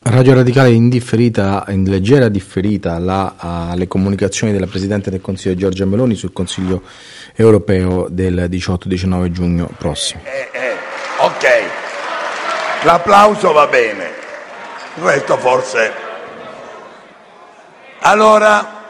Radio Radicale in leggera differita le comunicazioni della Presidente del Consiglio Giorgia Meloni sul Consiglio europeo del 18-19 giugno prossimo. Ok, l'applauso va bene, il resto forse. Allora,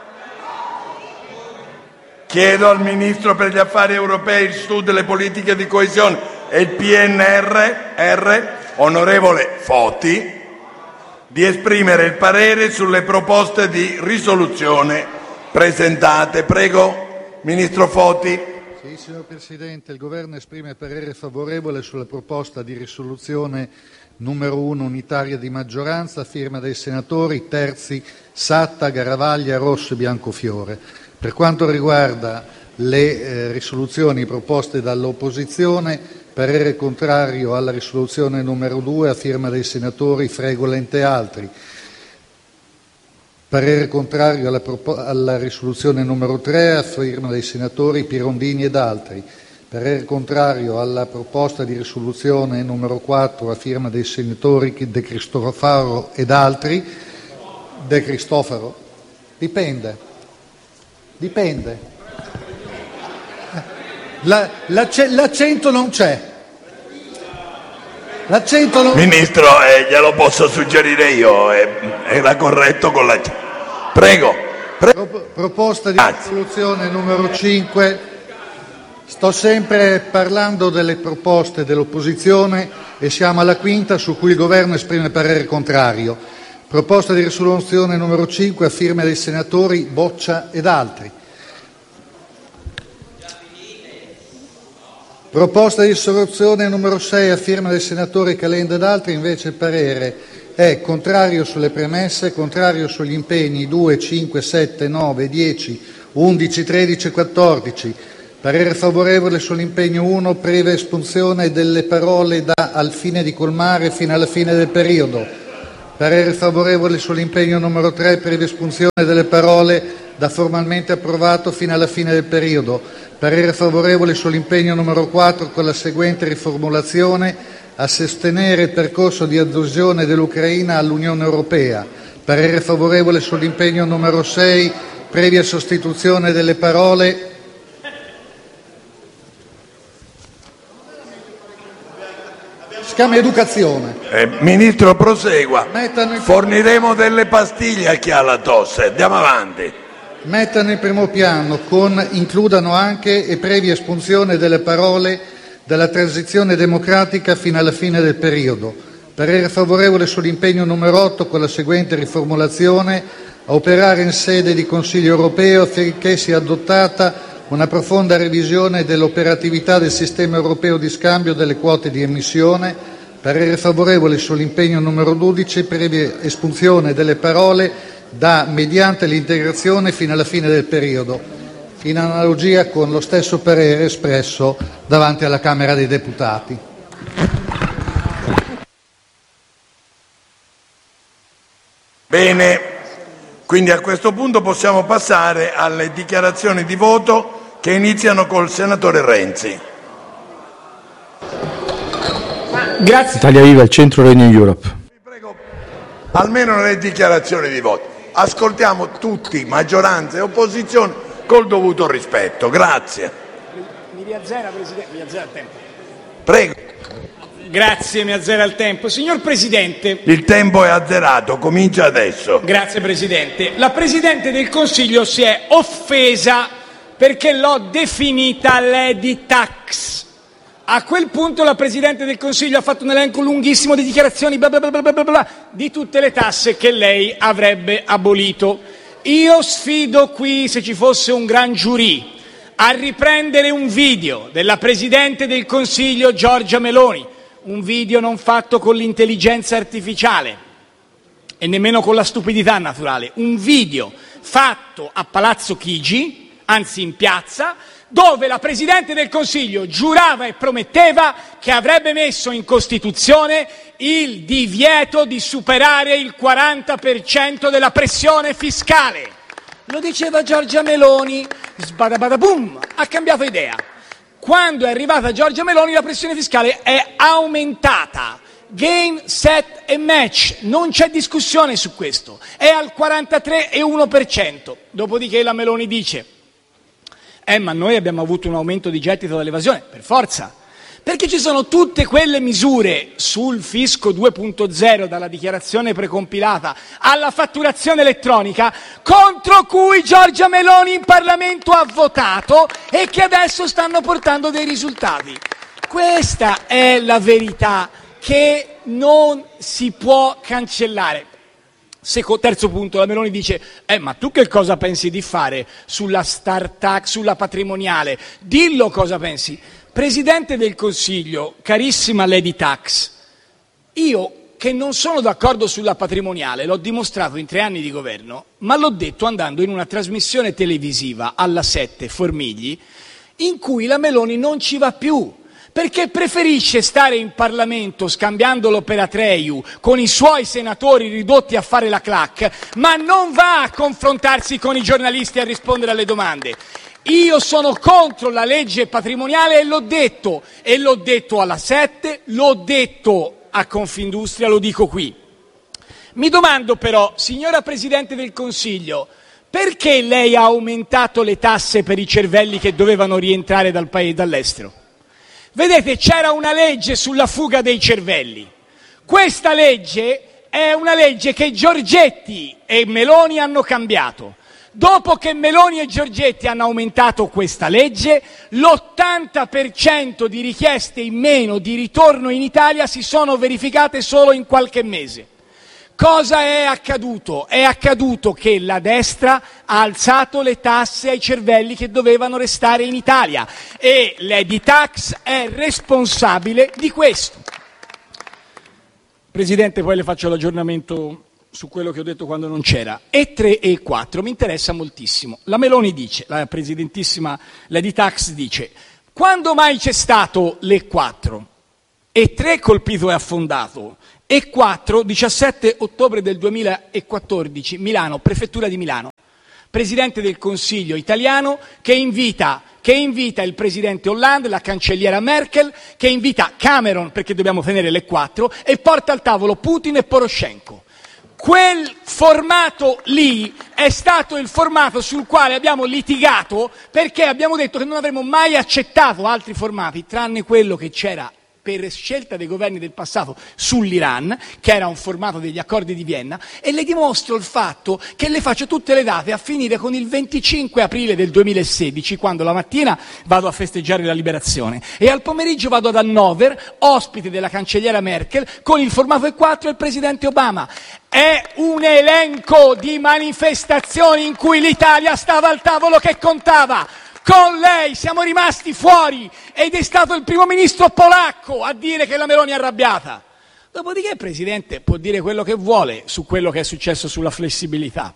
chiedo al Ministro per gli Affari Europei, il Sud, le politiche di coesione e il PNRR, onorevole Foti, di esprimere il parere sulle proposte di risoluzione presentate. Prego, Ministro Foti. Sì, signor Presidente, il Governo esprime parere favorevole sulla proposta di risoluzione numero 1 unitaria di maggioranza, a firma dei senatori Terzi, Satta, Garavaglia, Rosso e Biancofiore. Per quanto riguarda le risoluzioni proposte dall'opposizione, parere contrario alla risoluzione numero 2 a firma dei senatori Fregolent e altri. Parere contrario alla risoluzione numero 3 a firma dei senatori Pirondini ed altri. Parere contrario alla proposta di risoluzione numero 4 a firma dei senatori De Cristofaro ed altri. De Cristofaro? Dipende. L'accento non c'è. Ministro, glielo posso suggerire io, era corretto con l'accento. Prego. Proposta di risoluzione numero 5. Sto sempre parlando delle proposte dell'opposizione e siamo alla quinta, su cui il Governo esprime parere contrario. Proposta di risoluzione numero 5 a firma dei senatori Boccia ed altri. Proposta di risoluzione numero 6 a firma del senatore Calenda ed altri, invece il parere è contrario sulle premesse, contrario sugli impegni 2, 5, 7, 9, 10, 11, 13 e 14. Parere favorevole sull'impegno 1, previa espunzione delle parole da "al fine di colmare" fino alla fine del periodo. Parere favorevole sull'impegno numero 3, previa espunzione delle parole da "formalmente approvato" fino alla fine del periodo. Parere favorevole sull'impegno numero 4 con la seguente riformulazione: a sostenere il percorso di adesione dell'Ucraina all'Unione Europea. Parere favorevole sull'impegno numero 6, previa sostituzione delle parole si chiama educazione. Ministro, prosegua. Forniremo delle pastiglie a chi ha la tosse. Andiamo avanti. Mettano in primo piano includano anche e previa espunzione delle parole "dalla transizione democratica fino alla fine del periodo". Parere favorevole sull'impegno numero 8 con la seguente riformulazione: a operare in sede di Consiglio europeo affinché sia adottata una profonda revisione dell'operatività del sistema europeo di scambio delle quote di emissione. Parere favorevole sull'impegno numero 12, previa espunzione delle parole da "mediante l'integrazione" fino alla fine del periodo, in analogia con lo stesso parere espresso davanti alla Camera dei Deputati. Bene, quindi a questo punto possiamo passare alle dichiarazioni di voto che iniziano col senatore Renzi. Grazie. Italia Viva, il Centro Renew Europe. Vi prego, almeno nelle dichiarazioni di voto, ascoltiamo tutti, maggioranza e opposizione, col dovuto rispetto. Grazie. Mi riazzera, Presidente, mi azzera il tempo. Prego. Grazie, mi azzera il tempo. Signor Presidente. Il tempo è azzerato, comincia adesso. Grazie, Presidente. La Presidente del Consiglio si è offesa perché l'ho definita Lady Tax. A quel punto la Presidente del Consiglio ha fatto un elenco lunghissimo di dichiarazioni bla bla bla bla bla bla, di tutte le tasse che lei avrebbe abolito. Io sfido qui, se ci fosse un gran giurì, a riprendere un video della Presidente del Consiglio Giorgia Meloni, un video non fatto con l'intelligenza artificiale e nemmeno con la stupidità naturale, un video fatto a Palazzo Chigi, anzi in piazza, dove la Presidente del Consiglio giurava e prometteva che avrebbe messo in Costituzione il divieto di superare il 40% della pressione fiscale. Lo diceva Giorgia Meloni, sbadabadabum, ha cambiato idea. Quando è arrivata Giorgia Meloni la pressione fiscale è aumentata game, set e match, non c'è discussione su questo, è al 43,1%. Dopodiché la Meloni dice ma noi abbiamo avuto un aumento di gettito dall'evasione, per forza, perché ci sono tutte quelle misure sul fisco 2.0, dalla dichiarazione precompilata alla fatturazione elettronica, contro cui Giorgia Meloni in Parlamento ha votato e che adesso stanno portando dei risultati. Questa è la verità che non si può cancellare. Terzo punto, la Meloni dice ma tu che cosa pensi di fare sulla start-up, sulla patrimoniale? Dillo cosa pensi. Presidente del Consiglio, carissima Lady Tax, io che non sono d'accordo sulla patrimoniale l'ho dimostrato in 3 anni di governo, ma l'ho detto andando in una trasmissione televisiva alla 7, Formigli, in cui la Meloni non ci va più, perché preferisce stare in Parlamento scambiandolo per Atreju con i suoi senatori ridotti a fare la clac, ma non va a confrontarsi con i giornalisti e a rispondere alle domande. Io sono contro la legge patrimoniale e l'ho detto alla 7, l'ho detto a Confindustria, lo dico qui. Mi domando però, signora Presidente del Consiglio, perché lei ha aumentato le tasse per i cervelli che dovevano rientrare dall'estero? Vedete, c'era una legge sulla fuga dei cervelli. Questa legge è una legge che Giorgetti e Meloni hanno cambiato. Dopo che Meloni e Giorgetti hanno aumentato questa legge, l'80% di richieste in meno di ritorno in Italia si sono verificate solo in qualche mese. Cosa è accaduto? È accaduto che la destra ha alzato le tasse ai cervelli che dovevano restare in Italia e Lady Tax è responsabile di questo. Presidente, poi le faccio l'aggiornamento su quello che ho detto quando non c'era. E3 e 4 mi interessa moltissimo. La Meloni dice, la presidentissima Lady Tax dice, quando mai c'è stato l'E4? E3 colpito e affondato, E4 17 ottobre del 2014, Milano, prefettura di Milano. Presidente del Consiglio italiano che invita il presidente Hollande, la cancelliera Merkel, che invita Cameron perché dobbiamo tenere l'E4 e porta al tavolo Putin e Poroshenko. Quel formato lì è stato il formato sul quale abbiamo litigato perché abbiamo detto che non avremmo mai accettato altri formati tranne quello che c'era per scelta dei governi del passato sull'Iran, che era un formato degli accordi di Vienna, e le dimostro il fatto che le faccio tutte le date a finire con il 25 aprile del 2016, quando la mattina vado a festeggiare la liberazione e al pomeriggio vado ad Hannover, ospite della cancelliera Merkel, con il formato E4 e il presidente Obama. È un elenco di manifestazioni in cui l'Italia stava al tavolo che contava. Con lei siamo rimasti fuori ed è stato il primo ministro polacco a dire che la Meloni è arrabbiata. Dopodiché il Presidente può dire quello che vuole su quello che è successo sulla flessibilità.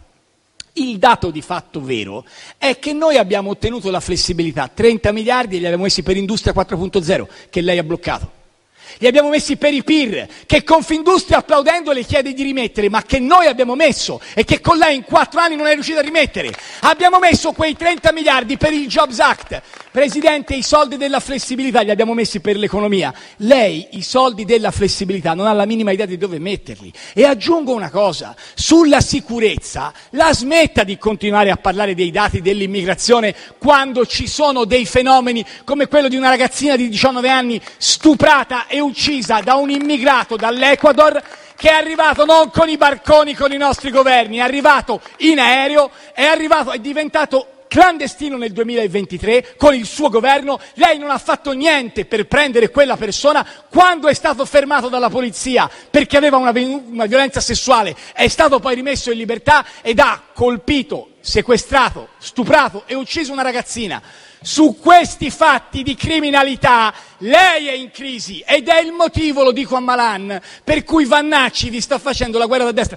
Il dato di fatto vero è che noi abbiamo ottenuto la flessibilità, 30 miliardi e li abbiamo messi per Industria 4.0, che lei ha bloccato. Li abbiamo messi per i PIR, che Confindustria applaudendo le chiede di rimettere, ma che noi abbiamo messo e che con lei in 4 anni non è riuscita a rimettere. Abbiamo messo quei 30 miliardi per il Jobs Act. Presidente, i soldi della flessibilità li abbiamo messi per l'economia. Lei i soldi della flessibilità non ha la minima idea di dove metterli. E aggiungo una cosa, sulla sicurezza, la smetta di continuare a parlare dei dati dell'immigrazione quando ci sono dei fenomeni come quello di una ragazzina di 19 anni stuprata e uccisa da un immigrato dall'Ecuador che è arrivato non con i barconi con i nostri governi, è arrivato in aereo, è diventato clandestino nel 2023 con il suo governo. Lei non ha fatto niente per prendere quella persona quando è stato fermato dalla polizia perché aveva una violenza sessuale, è stato poi rimesso in libertà ed ha colpito, sequestrato, stuprato e ucciso una ragazzina. Su questi fatti di criminalità lei è in crisi ed è il motivo, lo dico a Malan, per cui Vannacci vi sta facendo la guerra da destra.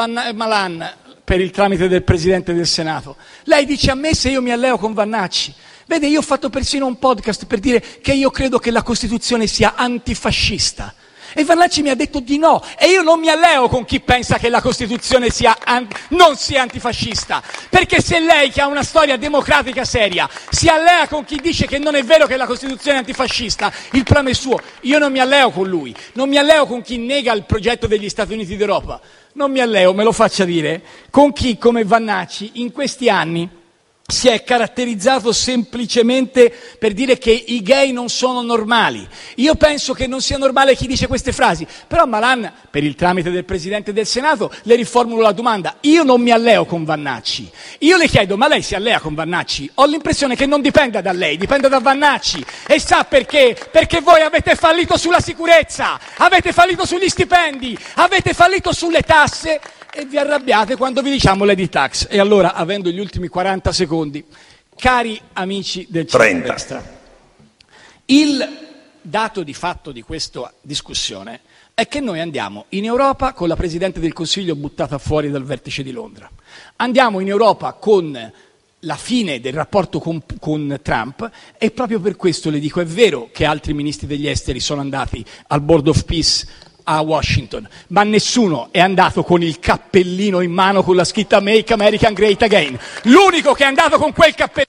Malan, per il tramite del Presidente del Senato, lei dice a me se io mi alleo con Vannacci. Vede, io ho fatto persino un podcast per dire che io credo che la Costituzione sia antifascista E Vannacci mi ha detto di no. E io non mi alleo con chi pensa che la Costituzione non sia antifascista. Perché se lei, che ha una storia democratica seria, si allea con chi dice che non è vero che la Costituzione è antifascista, il problema è suo. Io non mi alleo con lui. Non mi alleo con chi nega il progetto degli Stati Uniti d'Europa. Non mi alleo, me lo faccia dire, con chi come Vannacci in questi anni si è caratterizzato semplicemente per dire che i gay non sono normali. Io penso che non sia normale chi dice queste frasi, però Malan, per il tramite del Presidente del Senato, le riformulo la domanda. Io non mi alleo con Vannacci. Io le chiedo, ma lei si allea con Vannacci? Ho l'impressione che non dipenda da lei, dipenda da Vannacci. E sa perché? Perché voi avete fallito sulla sicurezza, avete fallito sugli stipendi, avete fallito sulle tasse, e vi arrabbiate quando vi diciamo l'Edi Tax. E allora, avendo gli ultimi 40 secondi, cari amici del centrodestra, il dato di fatto di questa discussione è che noi andiamo in Europa con la Presidente del Consiglio buttata fuori dal vertice di Londra. Andiamo in Europa con la fine del rapporto con Trump, e proprio per questo le dico, è vero che altri ministri degli esteri sono andati al Board of Peace a Washington, ma nessuno è andato con il cappellino in mano con la scritta Make America Great Again. L'unico che è andato con quel cappellino...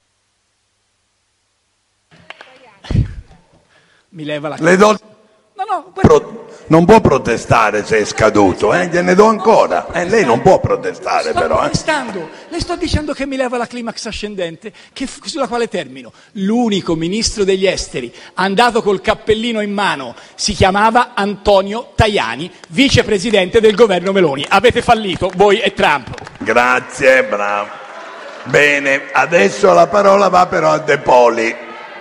Mi leva la... Le do... Non può protestare se è scaduto, gliene do ancora. Lei non può protestare, sto però. protestando. Le sto dicendo che mi leva la climax ascendente, sulla quale termino. L'unico ministro degli esteri andato col cappellino in mano si chiamava Antonio Tajani, vicepresidente del governo Meloni. Avete fallito, voi e Trump. Grazie, bravo. Bene, adesso la parola va però a De Poli.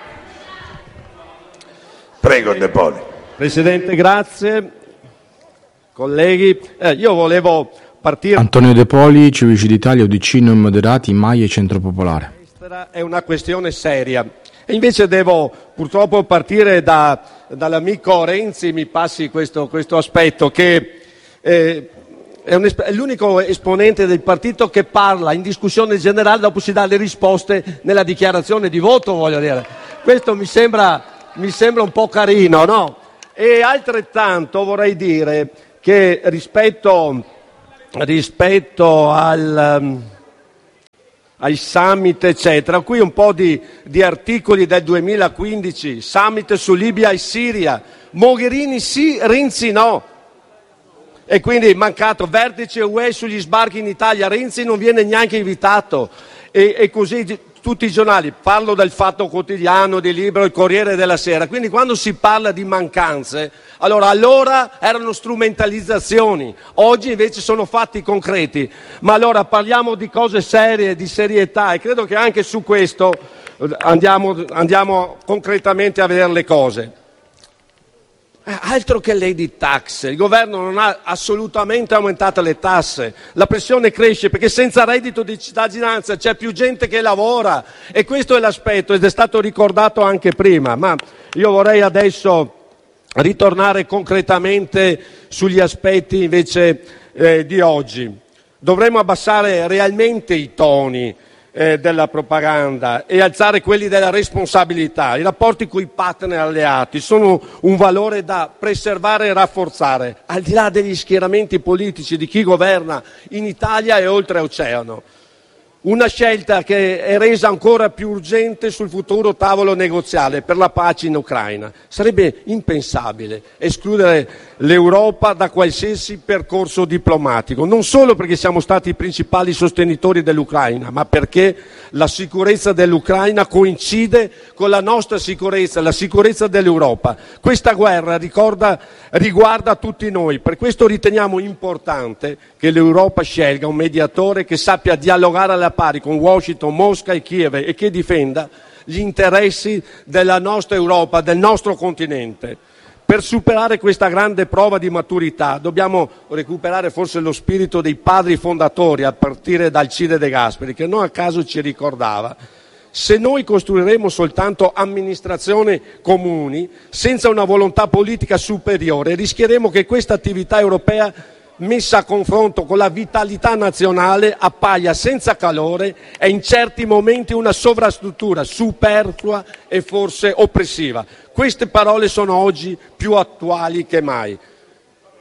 Prego, De Poli. Presidente, grazie. Colleghi, io volevo partire... Antonio De Poli, Civici d'Italia, UDC, Non Moderati, MAIE e Centro Popolare. È una questione seria. E invece devo purtroppo partire dall'amico Renzi, mi passi questo aspetto, che è l'unico esponente del partito che parla in discussione generale, dopo si dà le risposte nella dichiarazione di voto, voglio dire. Questo mi sembra un po' carino, no? E altrettanto vorrei dire che rispetto ai summit eccetera, qui un po' di articoli del 2015, summit su Libia e Siria, Mogherini sì, Renzi no, e quindi mancato vertice UE sugli sbarchi in Italia, Renzi non viene neanche invitato, e così tutti i giornali, parlo del Fatto Quotidiano, di Libero, il Corriere della Sera, quindi quando si parla di mancanze, allora erano strumentalizzazioni, oggi invece sono fatti concreti, ma allora parliamo di cose serie, di serietà, e credo che anche su questo andiamo concretamente a vedere le cose. Altro che l'Edi Tax, il governo non ha assolutamente aumentato le tasse, la pressione cresce perché senza reddito di cittadinanza c'è più gente che lavora, e questo è l'aspetto, ed è stato ricordato anche prima, ma io vorrei adesso ritornare concretamente sugli aspetti invece di oggi. Dovremmo abbassare realmente i toni della propaganda e alzare quelli della responsabilità. I rapporti con i partner alleati sono un valore da preservare e rafforzare, al di là degli schieramenti politici di chi governa in Italia e oltreoceano. Una scelta che è resa ancora più urgente sul futuro tavolo negoziale per la pace in Ucraina. Sarebbe impensabile escludere l'Europa da qualsiasi percorso diplomatico, non solo perché siamo stati i principali sostenitori dell'Ucraina, ma perché la sicurezza dell'Ucraina coincide con la nostra sicurezza, la sicurezza dell'Europa. Questa guerra riguarda tutti noi, per questo riteniamo importante che l'Europa scelga un mediatore che sappia dialogare alla pari con Washington, Mosca e Kiev, e che difenda gli interessi della nostra Europa, del nostro continente. Per superare questa grande prova di maturità dobbiamo recuperare forse lo spirito dei padri fondatori, a partire da Alcide De Gasperi, che non a caso ci ricordava: se noi costruiremo soltanto amministrazioni comuni senza una volontà politica superiore, rischieremo che questa attività europea, messa a confronto con la vitalità nazionale, appaia senza calore e in certi momenti una sovrastruttura superflua e forse oppressiva. Queste parole sono oggi più attuali che mai.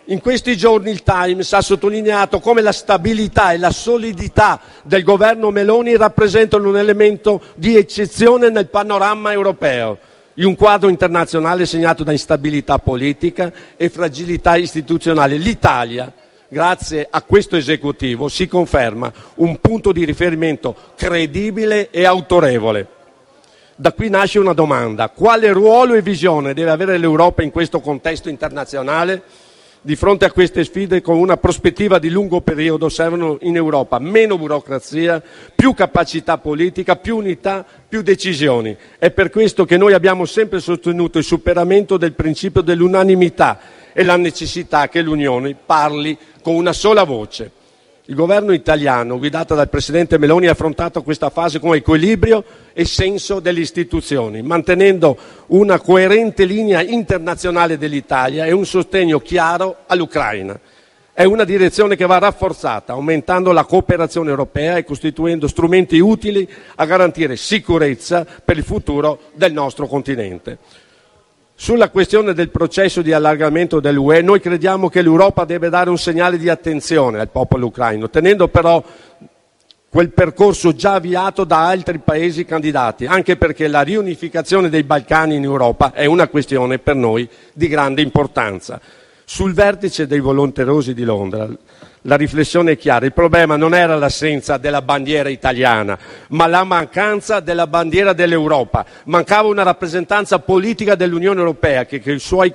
In questi giorni il Times ha sottolineato come la stabilità e la solidità del governo Meloni rappresentano un elemento di eccezione nel panorama europeo, in un quadro internazionale segnato da instabilità politica e fragilità istituzionale. L'Italia, grazie a questo esecutivo, si conferma un punto di riferimento credibile e autorevole. Da qui nasce una domanda: quale ruolo e visione deve avere l'Europa in questo contesto internazionale? Di fronte a queste sfide, con una prospettiva di lungo periodo, servono in Europa meno burocrazia, più capacità politica, più unità, più decisioni. È per questo che noi abbiamo sempre sostenuto il superamento del principio dell'unanimità e la necessità che l'Unione parli con una sola voce. Il governo italiano, guidato dal presidente Meloni, ha affrontato questa fase con equilibrio e senso delle istituzioni, mantenendo una coerente linea internazionale dell'Italia e un sostegno chiaro all'Ucraina. È una direzione che va rafforzata, aumentando la cooperazione europea e costituendo strumenti utili a garantire sicurezza per il futuro del nostro continente. Sulla questione del processo di allargamento dell'UE, noi crediamo che l'Europa deve dare un segnale di attenzione al popolo ucraino, tenendo però quel percorso già avviato da altri paesi candidati, anche perché la riunificazione dei Balcani in Europa è una questione per noi di grande importanza. Sul vertice dei volenterosi di Londra la riflessione è chiara: il problema non era l'assenza della bandiera italiana, ma la mancanza della bandiera dell'Europa. Mancava una rappresentanza politica dell'Unione Europea che i suoi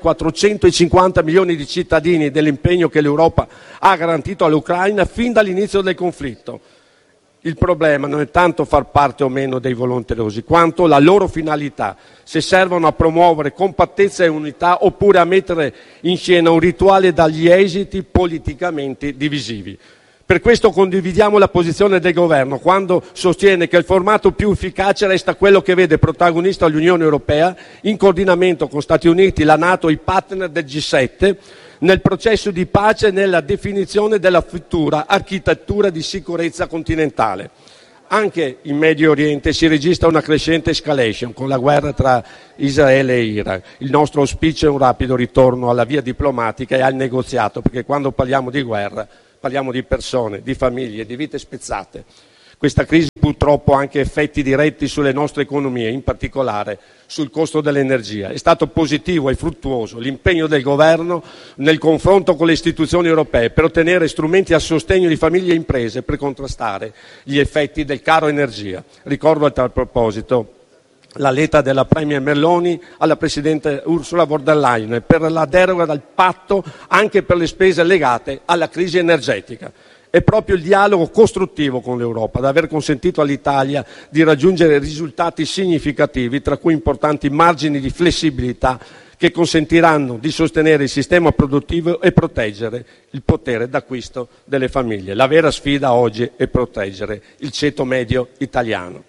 450 milioni di cittadini e dell'impegno che l'Europa ha garantito all'Ucraina fin dall'inizio del conflitto. Il problema non è tanto far parte o meno dei volenterosi, quanto la loro finalità, se servono a promuovere compattezza e unità oppure a mettere in scena un rituale dagli esiti politicamente divisivi. Per questo condividiamo la posizione del governo quando sostiene che il formato più efficace resta quello che vede protagonista l'Unione Europea in coordinamento con Stati Uniti, la NATO e i partner del G7 nel processo di pace e nella definizione della futura architettura di sicurezza continentale. Anche in Medio Oriente si registra una crescente escalation con la guerra tra Israele e Iran. Il nostro auspicio è un rapido ritorno alla via diplomatica e al negoziato, perché quando parliamo di guerra parliamo di persone, di famiglie, di vite spezzate. Questa crisi purtroppo ha anche effetti diretti sulle nostre economie, in particolare sul costo dell'energia. È stato positivo e fruttuoso l'impegno del governo nel confronto con le istituzioni europee per ottenere strumenti a sostegno di famiglie e imprese per contrastare gli effetti del caro energia. Ricordo a tal proposito la lettera della Premier Meloni alla Presidente Ursula von der Leyen per la deroga dal patto anche per le spese legate alla crisi energetica. È proprio il dialogo costruttivo con l'Europa ad aver consentito all'Italia di raggiungere risultati significativi, tra cui importanti margini di flessibilità che consentiranno di sostenere il sistema produttivo e proteggere il potere d'acquisto delle famiglie. La vera sfida oggi è proteggere il ceto medio italiano.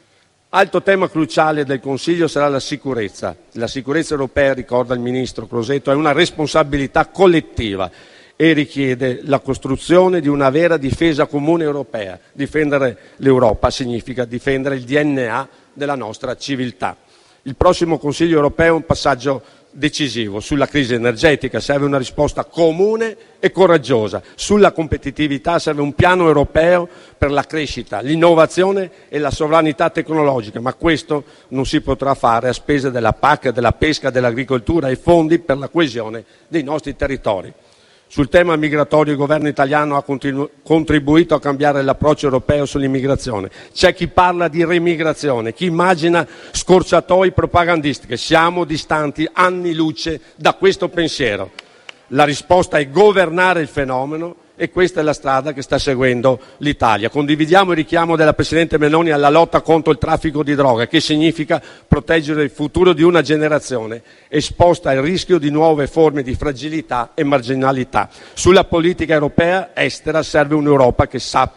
Altro tema cruciale del Consiglio sarà la sicurezza. La sicurezza europea, ricorda il Ministro Crosetto, è una responsabilità collettiva e richiede la costruzione di una vera difesa comune europea. Difendere l'Europa significa difendere il DNA della nostra civiltà. Il prossimo Consiglio europeo è un passaggio decisivo. Sulla crisi energetica serve una risposta comune e coraggiosa. Sulla competitività serve un piano europeo per la crescita, l'innovazione e la sovranità tecnologica, ma questo non si potrà fare a spese della PAC, della pesca, dell'agricoltura e fondi per la coesione dei nostri territori. Sul tema migratorio il governo italiano ha contribuito a cambiare l'approccio europeo sull'immigrazione. C'è chi parla di remigrazione, chi immagina scorciatoie propagandistiche. Siamo distanti anni luce da questo pensiero. La risposta è governare il fenomeno e questa è la strada che sta seguendo l'Italia. Condividiamo il richiamo della Presidente Meloni alla lotta contro il traffico di droga, che significa proteggere il futuro di una generazione esposta al rischio di nuove forme di fragilità e marginalità. Sulla politica europea estera serve un'Europa che sappia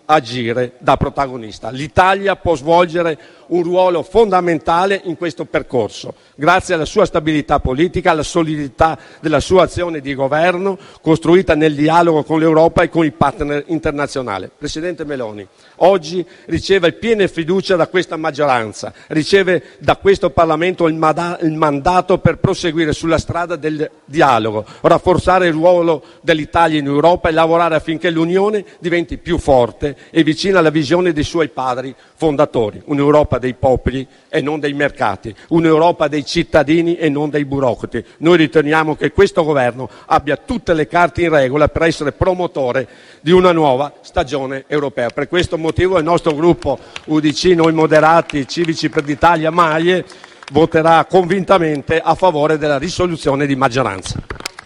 agire da protagonista. L'Italia può svolgere un ruolo fondamentale in questo percorso, grazie alla sua stabilità politica, alla solidità della sua azione di governo, costruita nel dialogo con l'Europa e con i partner internazionali. Presidente Meloni, oggi riceve piena fiducia da questa maggioranza, riceve da questo Parlamento il mandato per proseguire sulla strada del dialogo, rafforzare il ruolo dell'Italia in Europa e lavorare affinché l'Unione diventi più forte e vicina alla visione dei suoi padri fondatori, un'Europa dei popoli e non dei mercati, un'Europa dei cittadini e non dei burocrati. Noi riteniamo che questo governo abbia tutte le carte in regola per essere promotore di una nuova stagione europea. Per questo motivo il nostro gruppo UDC, Noi Moderati, Civici per l'Italia, MAIE, voterà convintamente a favore della risoluzione di maggioranza.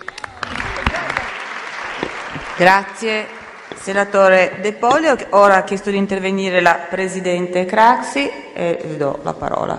Grazie. Senatore De Poli, ora ha chiesto di intervenire la Presidente Craxi e vi do la parola.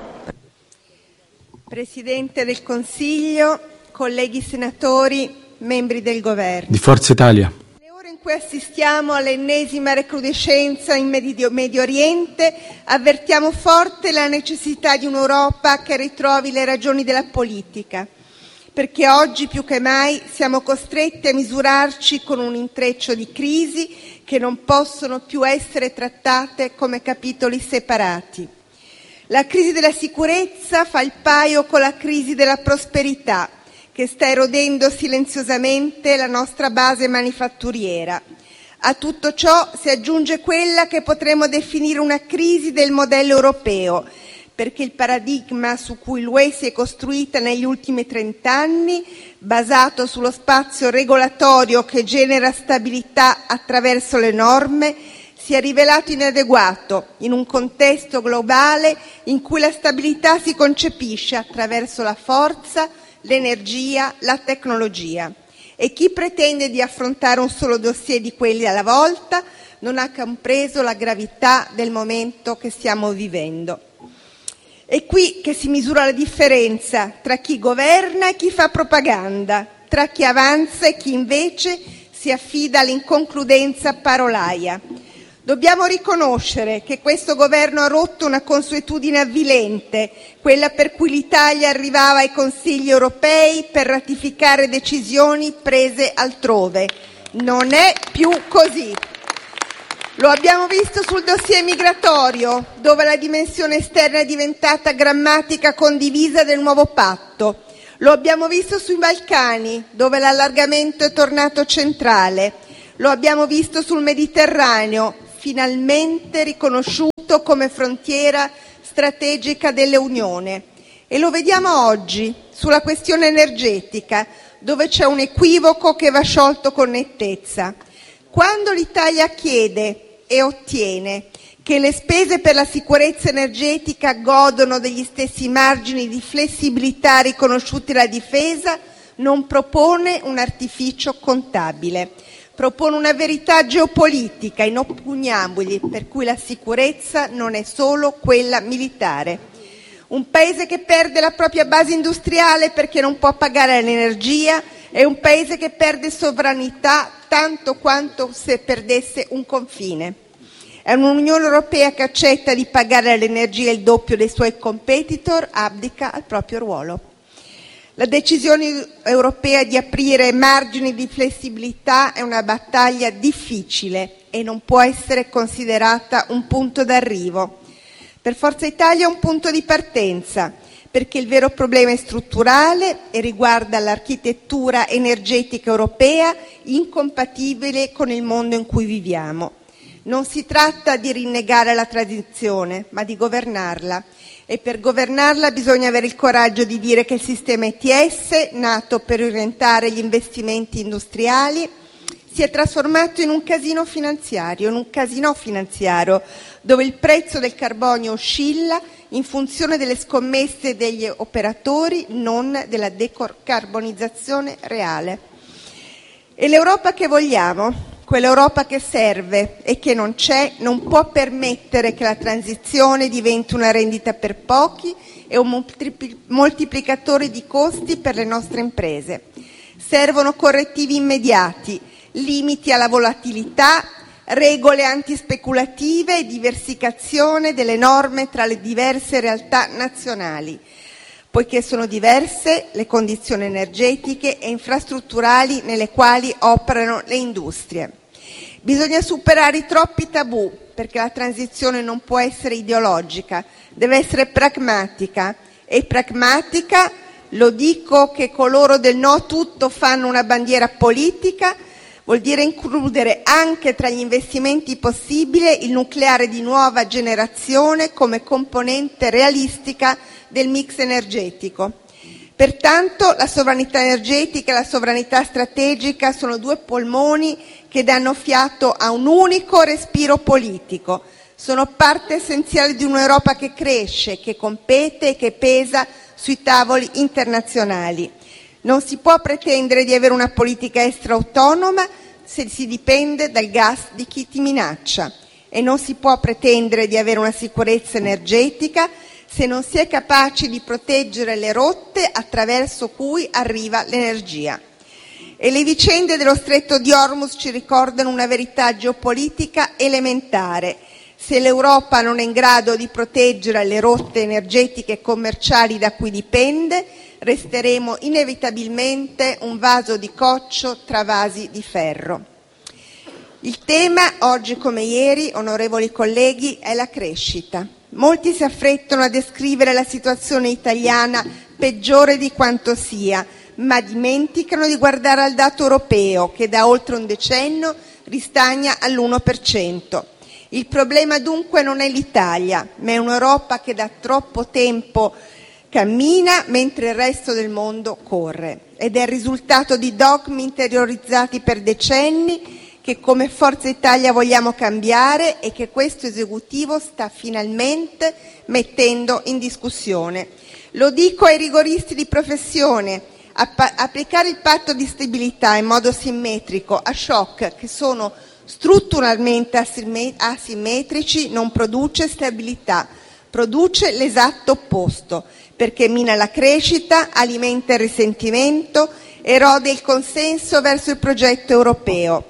Presidente del Consiglio, colleghi senatori, membri del Governo. Di Forza Italia. Nelle ore in cui assistiamo all'ennesima recrudescenza in Medio Oriente, avvertiamo forte la necessità di un'Europa che ritrovi le ragioni della politica, perché oggi più che mai siamo costretti a misurarci con un intreccio di crisi che non possono più essere trattate come capitoli separati. La crisi della sicurezza fa il paio con la crisi della prosperità, che sta erodendo silenziosamente la nostra base manifatturiera. A tutto ciò si aggiunge quella che potremmo definire una crisi del modello europeo, perché il paradigma su cui l'UE si è costruita negli ultimi 30 anni, basato sullo spazio regolatorio che genera stabilità attraverso le norme, si è rivelato inadeguato in un contesto globale in cui la stabilità si concepisce attraverso la forza, l'energia, la tecnologia. E chi pretende di affrontare un solo dossier di quelli alla volta non ha compreso la gravità del momento che stiamo vivendo. È qui che si misura la differenza tra chi governa e chi fa propaganda, tra chi avanza e chi invece si affida all'inconcludenza parolaia. Dobbiamo riconoscere che questo governo ha rotto una consuetudine avvilente, quella per cui l'Italia arrivava ai Consigli europei per ratificare decisioni prese altrove. Non è più così. Lo abbiamo visto sul dossier migratorio, dove la dimensione esterna è diventata grammatica condivisa del nuovo patto. Lo abbiamo visto sui Balcani, dove l'allargamento è tornato centrale. Lo abbiamo visto sul Mediterraneo, finalmente riconosciuto come frontiera strategica dell'Unione. E lo vediamo oggi sulla questione energetica, dove c'è un equivoco che va sciolto con nettezza. Quando l'Italia chiede e ottiene che le spese per la sicurezza energetica godono degli stessi margini di flessibilità riconosciuti alla difesa, non propone un artificio contabile, propone una verità geopolitica inoppugnabile, per cui la sicurezza non è solo quella militare. Un paese che perde la propria base industriale perché non può pagare l'energia è un paese che perde sovranità tanto quanto se perdesse un confine. È un'Unione Europea che accetta di pagare all'energia il doppio dei suoi competitor, abdica al proprio ruolo. La decisione europea di aprire margini di flessibilità è una battaglia difficile e non può essere considerata un punto d'arrivo. Per Forza Italia è un punto di partenza, perché il vero problema è strutturale e riguarda l'architettura energetica europea incompatibile con il mondo in cui viviamo. Non si tratta di rinnegare la transizione, ma di governarla. E per governarla bisogna avere il coraggio di dire che il sistema ETS, nato per orientare gli investimenti industriali, si è trasformato in un casino finanziario, dove il prezzo del carbonio oscilla in funzione delle scommesse degli operatori, non della decarbonizzazione reale. E l'Europa che vogliamo, quell'Europa che serve e che non c'è, non può permettere che la transizione diventi una rendita per pochi e un moltiplicatore di costi per le nostre imprese. Servono correttivi immediati, limiti alla volatilità, regole antispeculative e diversificazione delle norme tra le diverse realtà nazionali, poiché sono diverse le condizioni energetiche e infrastrutturali nelle quali operano le industrie. Bisogna superare i troppi tabù, perché la transizione non può essere ideologica, deve essere pragmatica. E pragmatica, lo dico che coloro del no tutto fanno una bandiera politica, vuol dire includere anche tra gli investimenti possibili il nucleare di nuova generazione come componente realistica del mix energetico. Pertanto la sovranità energetica e la sovranità strategica sono due polmoni che danno fiato a un unico respiro politico. Sono parte essenziale di un'Europa che cresce, che compete e che pesa sui tavoli internazionali. Non si può pretendere di avere una politica estera autonoma se si dipende dal gas di chi ti minaccia, e non si può pretendere di avere una sicurezza energetica se non si è capaci di proteggere le rotte attraverso cui arriva l'energia. E le vicende dello Stretto di Hormuz ci ricordano una verità geopolitica elementare. Se l'Europa non è in grado di proteggere le rotte energetiche e commerciali da cui dipende, resteremo inevitabilmente un vaso di coccio tra vasi di ferro. Il tema, oggi come ieri, onorevoli colleghi, è la crescita. Molti si affrettano a descrivere la situazione italiana peggiore di quanto sia, ma dimenticano di guardare al dato europeo, che da oltre un decennio ristagna all'1%. Il problema dunque non è l'Italia, ma è un'Europa che da troppo tempo cammina mentre il resto del mondo corre. Ed è il risultato di dogmi interiorizzati per decenni che come Forza Italia vogliamo cambiare e che questo esecutivo sta finalmente mettendo in discussione. Lo dico ai rigoristi di professione: applicare il patto di stabilità in modo simmetrico a shock che sono strutturalmente asimmetrici non produce stabilità, produce l'esatto opposto, perché mina la crescita, alimenta il risentimento, erode il consenso verso il progetto europeo.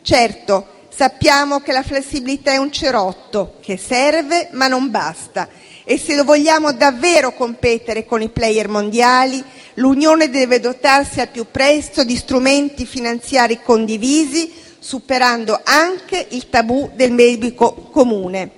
Certo, sappiamo che la flessibilità è un cerotto, che serve ma non basta, e se vogliamo davvero competere con i player mondiali, l'Unione deve dotarsi al più presto di strumenti finanziari condivisi, superando anche il tabù del debito comune.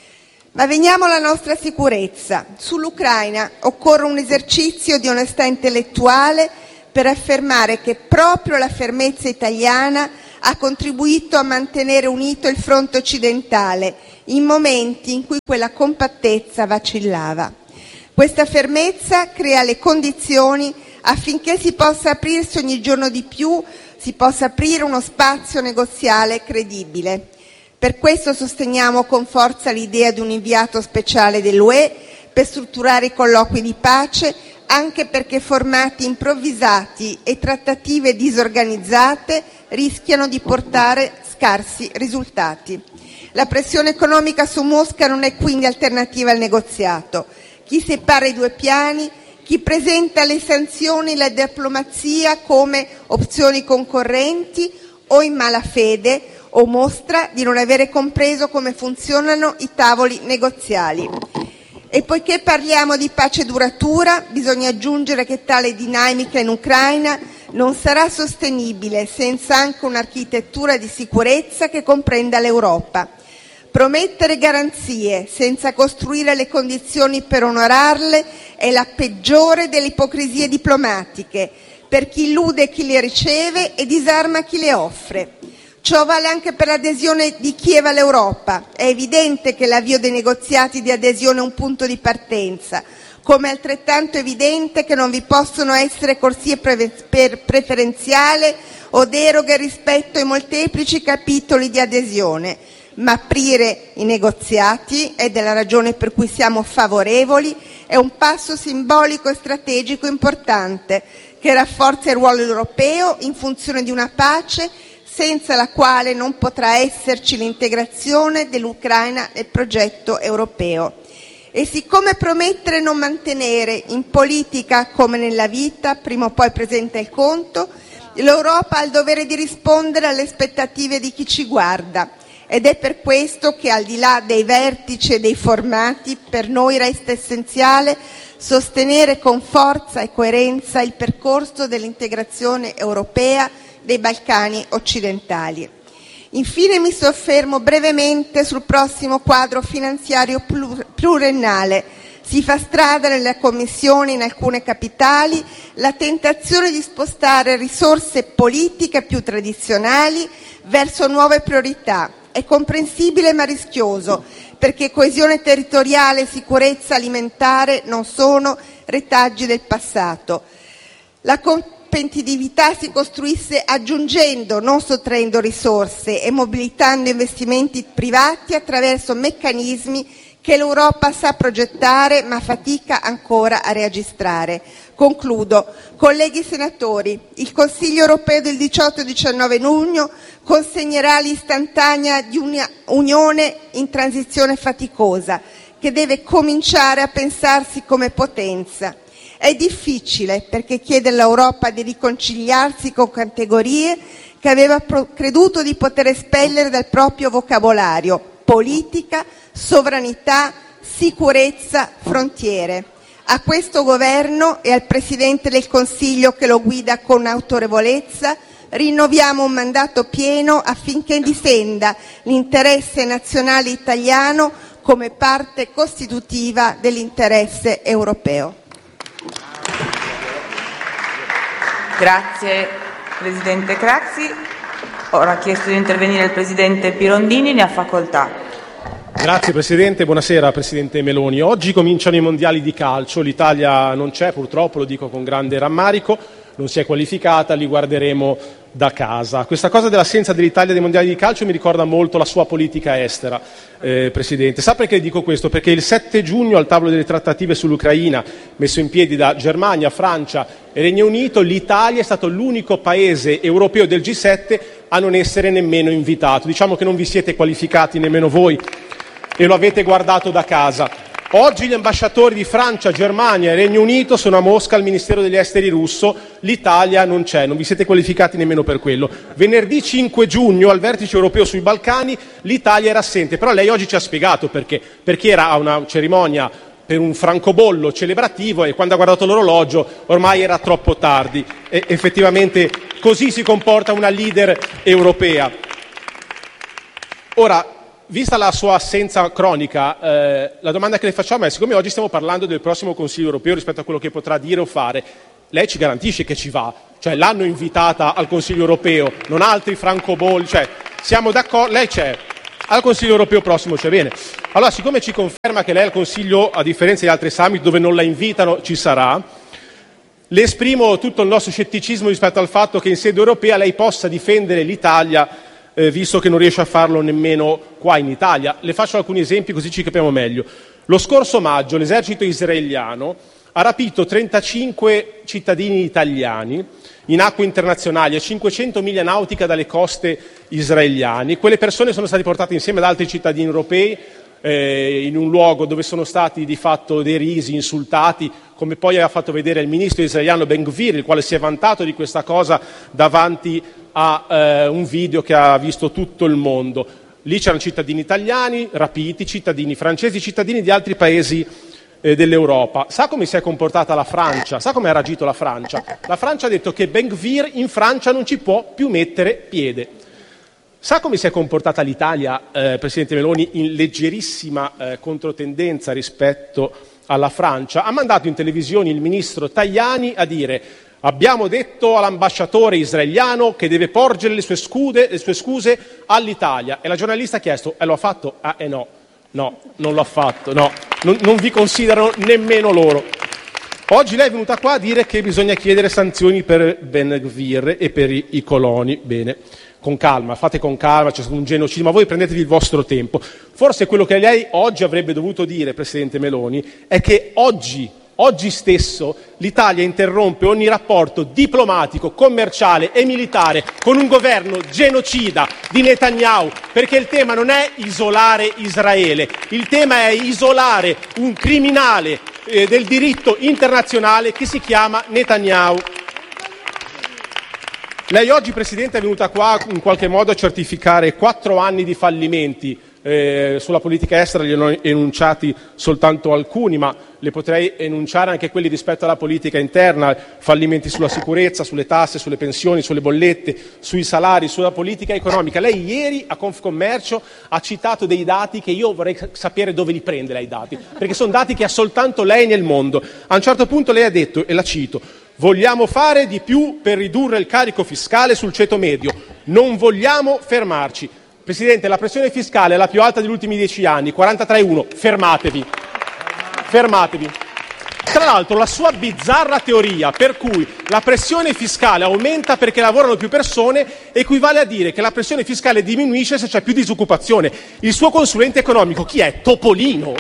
Ma veniamo alla nostra sicurezza. Sull'Ucraina occorre un esercizio di onestà intellettuale per affermare che proprio la fermezza italiana ha contribuito a mantenere unito il fronte occidentale in momenti in cui quella compattezza vacillava. Questa fermezza crea le condizioni affinché si possa aprirsi ogni giorno di più, si possa aprire uno spazio negoziale credibile. Per questo sosteniamo con forza l'idea di un inviato speciale dell'UE per strutturare i colloqui di pace, anche perché formati improvvisati e trattative disorganizzate rischiano di portare scarsi risultati. La pressione economica su Mosca non è quindi alternativa al negoziato. Chi separa i due piani, chi presenta le sanzioni e la diplomazia come opzioni concorrenti o in malafede o mostra di non avere compreso come funzionano i tavoli negoziali. E poiché parliamo di pace duratura, bisogna aggiungere che tale dinamica in Ucraina non sarà sostenibile senza anche un'architettura di sicurezza che comprenda l'Europa. Promettere garanzie senza costruire le condizioni per onorarle è la peggiore delle ipocrisie diplomatiche, per chi illude chi le riceve e disarma chi le offre. Ciò vale anche per l'adesione di Kiev all'Europa. È evidente che l'avvio dei negoziati di adesione è un punto di partenza, come è altrettanto evidente che non vi possono essere corsie preferenziali o deroghe rispetto ai molteplici capitoli di adesione, ma aprire i negoziati, ed è la ragione per cui siamo favorevoli, è un passo simbolico e strategico importante che rafforza il ruolo europeo in funzione di una pace senza la quale non potrà esserci l'integrazione dell'Ucraina nel progetto europeo. E siccome promettere e non mantenere in politica come nella vita prima o poi presenta il conto, l'Europa ha il dovere di rispondere alle aspettative di chi ci guarda. ed è per questo che, al di là dei vertici e dei formati, per noi resta essenziale sostenere con forza e coerenza il percorso dell'integrazione europea dei Balcani occidentali. Infine mi soffermo brevemente sul prossimo quadro finanziario pluriennale. Si fa strada nella Commissione in alcune capitali la tentazione di spostare risorse politiche più tradizionali verso nuove priorità. È comprensibile ma rischioso, perché coesione territoriale e sicurezza alimentare non sono retaggi del passato. La competitività si costruisse aggiungendo, non sottraendo risorse, e mobilitando investimenti privati attraverso meccanismi che l'Europa sa progettare ma fatica ancora a registrare. Concludo. Colleghi senatori, il Consiglio europeo del 18 e 19 giugno consegnerà l'istantanea di un'unione in transizione faticosa, che deve cominciare a pensarsi come potenza. È difficile, perché chiede all'Europa di riconciliarsi con categorie che aveva creduto di poter espellere dal proprio vocabolario: politica, sovranità, sicurezza, frontiere. A questo governo e al Presidente del Consiglio che lo guida con autorevolezza rinnoviamo un mandato pieno affinché difenda l'interesse nazionale italiano come parte costitutiva dell'interesse europeo. Grazie Presidente Craxi. Ora ha chiesto di intervenire il Presidente Pirondini, ne ha facoltà. Grazie Presidente, buonasera Presidente Meloni. Oggi cominciano i mondiali di calcio, l'Italia non c'è purtroppo, lo dico con grande rammarico, non si è qualificata, li guarderemo da casa. Questa cosa dell'assenza dell'Italia dei mondiali di calcio mi ricorda molto la sua politica estera, Presidente. Sa perché dico questo? Perché il 7 giugno al tavolo delle trattative sull'Ucraina, messo in piedi da Germania, Francia e Regno Unito, l'Italia è stato l'unico paese europeo del G7 a non essere nemmeno invitato. Diciamo che non vi siete qualificati nemmeno voi e lo avete guardato da casa. Oggi gli ambasciatori di Francia, Germania e Regno Unito sono a Mosca al Ministero degli Esteri russo, l'Italia non c'è, non vi siete qualificati nemmeno per quello. Venerdì 5 giugno al vertice europeo sui Balcani l'Italia era assente, però lei oggi ci ha spiegato perché era a una cerimonia per un francobollo celebrativo e quando ha guardato l'orologio ormai era troppo tardi. E effettivamente così si comporta una leader europea. Ora, vista la sua assenza cronica, la domanda che le facciamo è: siccome oggi stiamo parlando del prossimo Consiglio europeo rispetto a quello che potrà dire o fare, lei ci garantisce che ci va? Cioè, l'hanno invitata al Consiglio europeo, non altri francobolli, cioè siamo d'accordo, lei c'è, al Consiglio europeo prossimo c'è, bene. Allora, siccome ci conferma che lei al Consiglio, a differenza di altri summit dove non la invitano, ci sarà, le esprimo tutto il nostro scetticismo rispetto al fatto che in sede europea lei possa difendere l'Italia, visto che non riesce a farlo nemmeno qua in Italia. Le faccio alcuni esempi così ci capiamo meglio. Lo scorso maggio l'esercito israeliano ha rapito 35 cittadini italiani in acque internazionali a 500 miglia nautiche dalle coste israeliane. Quelle persone sono state portate insieme ad altri cittadini europei in un luogo dove sono stati di fatto derisi, insultati, come poi ha fatto vedere il ministro israeliano Ben Gvir, il quale si è vantato di questa cosa davanti a un video che ha visto tutto il mondo. Lì c'erano cittadini italiani rapiti, cittadini francesi, cittadini di altri paesi dell'Europa. Sa come si è comportata la Francia? Sa come ha reagito la Francia? La Francia ha detto che Ben Gvir in Francia non ci può più mettere piede. Sa come si è comportata l'Italia, Presidente Meloni, in leggerissima controtendenza rispetto alla Francia? Ha mandato in televisione il ministro Tajani a dire: abbiamo detto all'ambasciatore israeliano che deve porgere le sue scuse all'Italia. E la giornalista ha chiesto: lo ha fatto? No, non l'ha fatto, no, non vi considerano nemmeno loro. Oggi lei è venuta qua a dire che bisogna chiedere sanzioni per Ben Gvir e per i coloni. Bene, con calma, fate con calma, c'è stato un genocidio, ma voi prendetevi il vostro tempo. Forse quello che lei oggi avrebbe dovuto dire, Presidente Meloni, è che oggi stesso l'Italia interrompe ogni rapporto diplomatico, commerciale e militare con un governo genocida di Netanyahu, perché il tema non è isolare Israele, il tema è isolare un criminale del diritto internazionale che si chiama Netanyahu. Lei oggi, Presidente, è venuta qua in qualche modo a certificare 4 anni di fallimenti. Sulla politica estera li ho enunciati soltanto alcuni, ma le potrei enunciare anche quelli rispetto alla politica interna: fallimenti sulla sicurezza, sulle tasse, sulle pensioni, sulle bollette, sui salari, sulla politica economica. Lei ieri a Confcommercio ha citato dei dati che io vorrei sapere dove li prende lei dati, perché sono dati che ha soltanto lei nel mondo. A un certo punto lei ha detto, e la cito: vogliamo fare di più per ridurre il carico fiscale sul ceto medio, non vogliamo fermarci. Presidente, la pressione fiscale è la più alta degli ultimi 10 anni, 43,1. Fermatevi. Fermatevi. Tra l'altro, la sua bizzarra teoria per cui la pressione fiscale aumenta perché lavorano più persone equivale a dire che la pressione fiscale diminuisce se c'è più disoccupazione. Il suo consulente economico chi è? Topolino.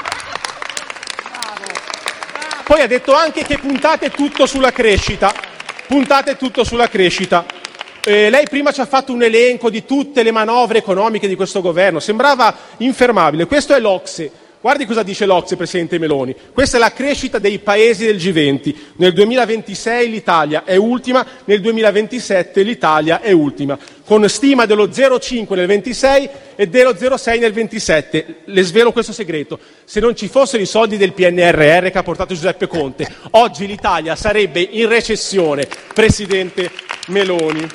Poi ha detto anche che puntate tutto sulla crescita. Puntate tutto sulla crescita. Lei prima ci ha fatto un elenco di tutte le manovre economiche di questo governo, sembrava infermabile. Questo è l'Ocse. Guardi cosa dice l'Ocse, Presidente Meloni. Questa è la crescita dei paesi del G20. Nel 2026 l'Italia è ultima, nel 2027 l'Italia è ultima, con stima dello 0,5 nel 26 e dello 0,6 nel 27. Le svelo questo segreto: se non ci fossero i soldi del PNRR che ha portato Giuseppe Conte, oggi l'Italia sarebbe in recessione, Presidente Meloni.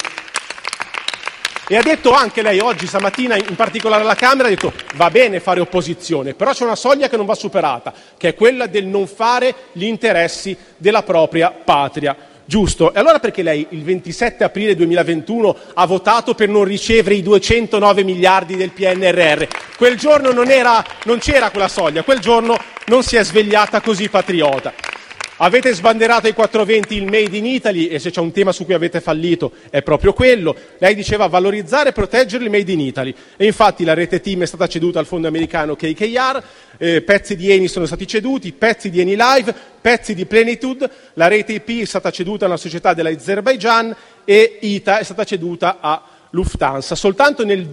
E ha detto anche lei oggi, stamattina, in particolare alla Camera, ha detto va bene fare opposizione, però c'è una soglia che non va superata, che è quella del non fare gli interessi della propria patria. Giusto. E allora perché lei il 27 aprile 2021 ha votato per non ricevere i 209 miliardi del PNRR? Quel giorno non c'era quella soglia, quel giorno non si è svegliata così patriota. Avete sbanderato ai 420 il Made in Italy, e se c'è un tema su cui avete fallito è proprio quello. Lei diceva valorizzare e proteggere il Made in Italy, e infatti la rete TIM è stata ceduta al fondo americano KKR, pezzi di Eni sono stati ceduti, pezzi di Eni Live, pezzi di Plenitude, la rete IP è stata ceduta a una società dell'Azerbaigian e ITA è stata ceduta a Lufthansa. Soltanto nel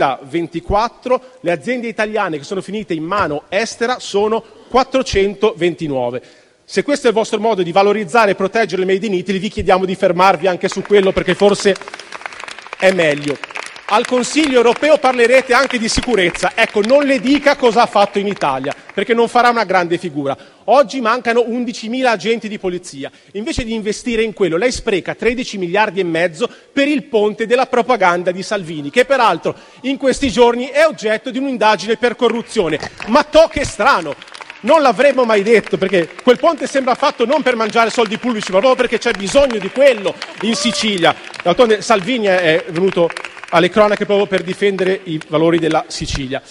2024 le aziende italiane che sono finite in mano estera sono 429. Se questo è il vostro modo di valorizzare e proteggere il Made in Italy, vi chiediamo di fermarvi anche su quello, perché forse è meglio. Al Consiglio europeo parlerete anche di sicurezza. Ecco, non le dica cosa ha fatto in Italia, perché non farà una grande figura. Oggi mancano 11.000 agenti di polizia. Invece di investire in quello, lei spreca 13 miliardi e mezzo per il ponte della propaganda di Salvini, che peraltro in questi giorni è oggetto di un'indagine per corruzione. Ma che strano! Non l'avremmo mai detto, perché quel ponte sembra fatto non per mangiare soldi pubblici, ma proprio perché c'è bisogno di quello in Sicilia. D'altronde Salvini è venuto alle cronache proprio per difendere i valori della Sicilia.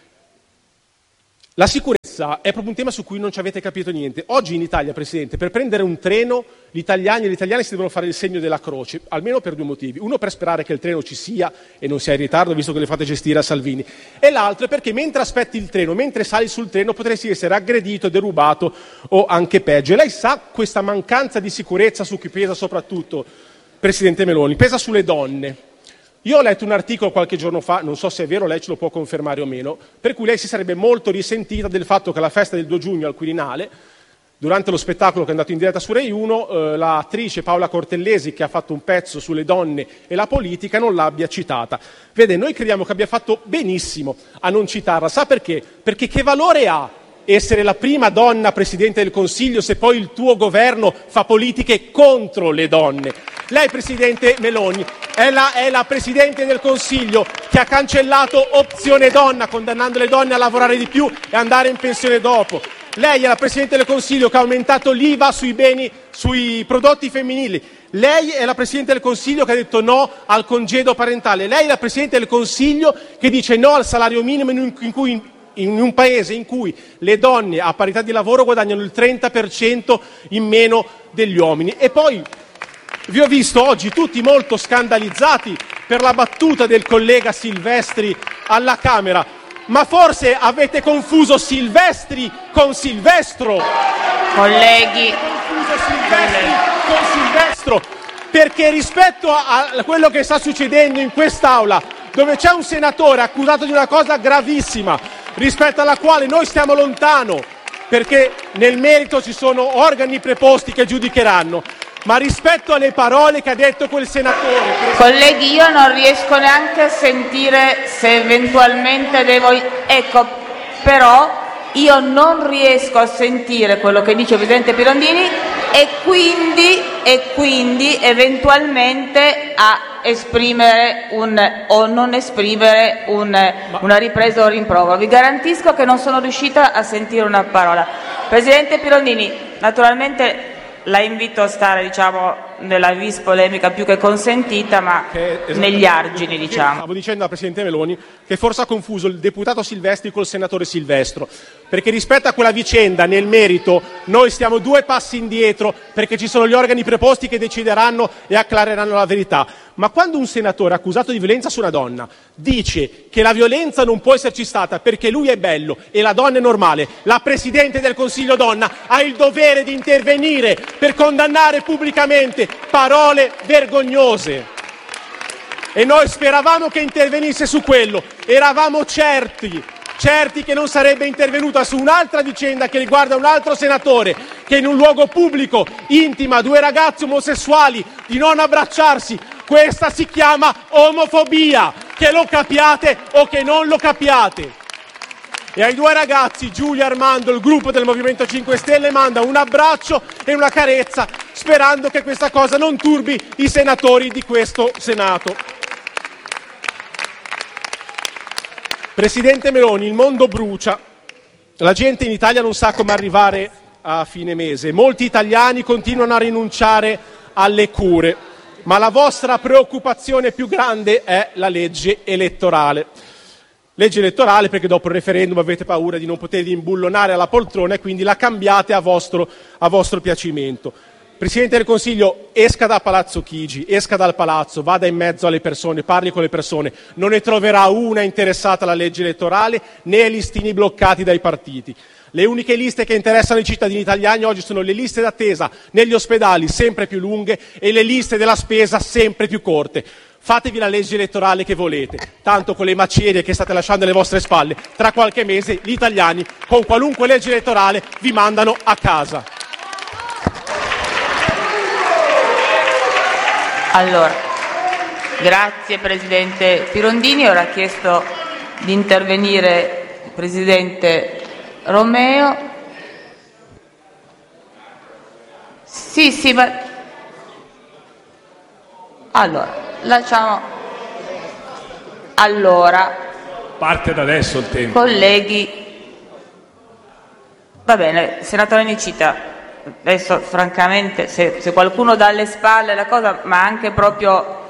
La sicurezza è proprio un tema su cui non ci avete capito niente. Oggi in Italia, Presidente, per prendere un treno gli italiani e le italiane si devono fare il segno della croce, almeno per 2 motivi. Uno, per sperare che il treno ci sia e non sia in ritardo, visto che le fate gestire a Salvini. E l'altro è perché mentre aspetti il treno, mentre sali sul treno, potresti essere aggredito, derubato o anche peggio. E lei sa questa mancanza di sicurezza su chi pesa soprattutto, Presidente Meloni? Pesa sulle donne. Io ho letto un articolo qualche giorno fa, non so se è vero, lei ce lo può confermare o meno, per cui lei si sarebbe molto risentita del fatto che alla festa del 2 giugno al Quirinale, durante lo spettacolo che è andato in diretta su Rai 1, l'attrice Paola Cortellesi, che ha fatto un pezzo sulle donne e la politica, non l'abbia citata. Vede, noi crediamo che abbia fatto benissimo a non citarla. Sa perché? Perché che valore ha essere la prima donna Presidente del Consiglio se poi il tuo governo fa politiche contro le donne? Lei, Presidente Meloni, è la Presidente del Consiglio che ha cancellato Opzione Donna, condannando le donne a lavorare di più e andare in pensione dopo. Lei è la Presidente del Consiglio che ha aumentato l'IVA sui prodotti femminili. Lei è la Presidente del Consiglio che ha detto no al congedo parentale. Lei è la Presidente del Consiglio che dice no al salario minimo in un paese in cui le donne a parità di lavoro guadagnano il 30% in meno degli uomini. E poi vi ho visto oggi tutti molto scandalizzati per la battuta del collega Silvestri alla Camera, ma forse avete confuso Silvestri con Silvestro. Colleghi, Confuso Silvestri con Silvestro, perché rispetto a quello che sta succedendo in quest'Aula, dove c'è un senatore accusato di una cosa gravissima, rispetto alla quale noi stiamo lontano, perché nel merito ci sono organi preposti che giudicheranno, ma rispetto alle parole che ha detto quel senatore... Colleghi, io non riesco neanche a sentire se eventualmente devo... Ecco, però io non riesco a sentire quello che dice il Presidente Pirondini e quindi eventualmente a esprimere o non esprimere una ripresa o rimprovero. Vi garantisco che non sono riuscita a sentire una parola. Presidente Pirondini, naturalmente la invito a stare, nella vis polemica più che consentita, ma negli argini, Stavo dicendo al Presidente Meloni che forse ha confuso il deputato Silvestri col senatore Silvestro, perché rispetto a quella vicenda, nel merito, noi stiamo 2 passi indietro, perché ci sono gli organi preposti che decideranno e acclareranno la verità. Ma quando un senatore accusato di violenza su una donna dice che la violenza non può esserci stata perché lui è bello e la donna è normale, la Presidente del Consiglio donna ha il dovere di intervenire per condannare pubblicamente parole vergognose. E noi speravamo che intervenisse su quello, eravamo certi che non sarebbe intervenuta su un'altra vicenda che riguarda un altro senatore che in un luogo pubblico intima 2 ragazzi omosessuali di non abbracciarsi. Questa si chiama omofobia, che lo capiate o che non lo capiate. E ai 2 ragazzi Giulia e Armando il gruppo del Movimento 5 Stelle manda un abbraccio e una carezza, sperando che questa cosa non turbi i senatori di questo Senato. Presidente Meloni, il mondo brucia, la gente in Italia non sa come arrivare a fine mese, molti italiani continuano a rinunciare alle cure, ma la vostra preoccupazione più grande è la legge elettorale. Legge elettorale perché dopo il referendum avete paura di non potervi imbullonare alla poltrona e quindi la cambiate a vostro piacimento. Presidente del Consiglio, esca da Palazzo Chigi, esca dal palazzo, vada in mezzo alle persone, parli con le persone, non ne troverà una interessata alla legge elettorale né ai listini bloccati dai partiti. Le uniche liste che interessano i cittadini italiani oggi sono le liste d'attesa negli ospedali sempre più lunghe e le liste della spesa sempre più corte. Fatevi la legge elettorale che volete, tanto con le macerie che state lasciando alle vostre spalle, tra qualche mese gli italiani con qualunque legge elettorale vi mandano a casa. Allora, grazie Presidente Pirondini. Ora ha chiesto di intervenire il Presidente Romeo. Sì, ma... Allora, lasciamo... Allora... Parte da adesso il tempo. Colleghi... Va bene, Senatore Nicita. Adesso francamente se qualcuno dà alle spalle la cosa, ma anche proprio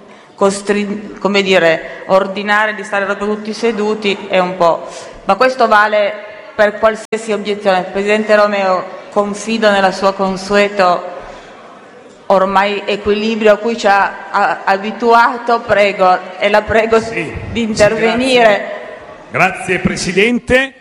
ordinare di stare proprio tutti seduti è un po', ma questo vale per qualsiasi obiezione. Presidente Romeo, confido nella sua consueto ormai equilibrio a cui ci ha abituato, prego, e la prego di intervenire. Grazie Presidente.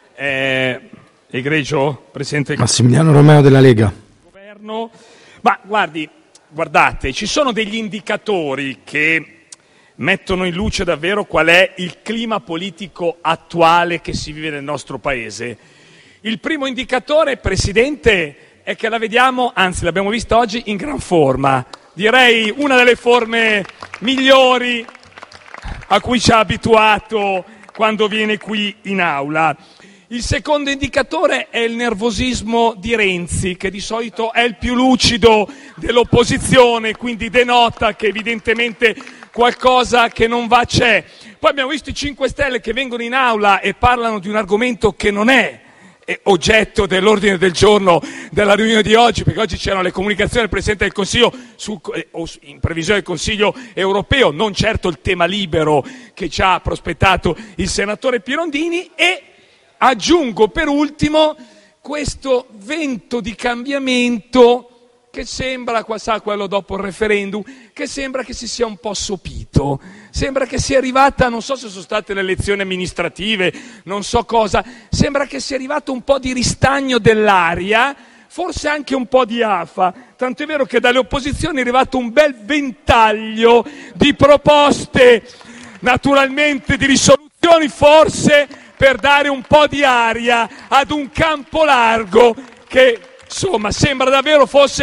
Egregio Presidente Massimiliano Romeo della Lega. Governo. Ma guardate, ci sono degli indicatori che mettono in luce davvero qual è il clima politico attuale che si vive nel nostro Paese. Il primo indicatore, Presidente, è che la vediamo, anzi l'abbiamo vista oggi, in gran forma. Direi una delle forme migliori a cui ci ha abituato quando viene qui in aula. Il secondo indicatore è il nervosismo di Renzi, che di solito è il più lucido dell'opposizione, quindi denota che evidentemente qualcosa che non va c'è. Poi abbiamo visto i 5 Stelle che vengono in aula e parlano di un argomento che non è oggetto dell'ordine del giorno della riunione di oggi, perché oggi c'erano le comunicazioni del Presidente del Consiglio in previsione del Consiglio europeo, non certo il tema libero che ci ha prospettato il senatore Pirondini. E aggiungo per ultimo questo vento di cambiamento che sembra, quello dopo il referendum, che sembra che si sia un po' sopito, sembra che sia arrivata, non so se sono state le elezioni amministrative, non so cosa, sembra che sia arrivato un po' di ristagno dell'aria, forse anche un po' di afa, tanto è vero che dalle opposizioni è arrivato un bel ventaglio di proposte, naturalmente di risoluzioni forse, per dare un po' di aria ad un campo largo che, insomma, sembra davvero fosse